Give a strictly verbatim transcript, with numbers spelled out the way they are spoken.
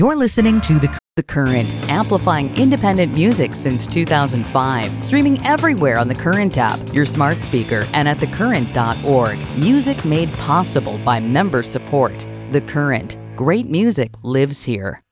You're listening to The, the Current, amplifying independent music since two thousand five. Streaming everywhere on the Current app, your smart speaker, and at the current dot org. Music made possible by member support. The Current. Great music lives here.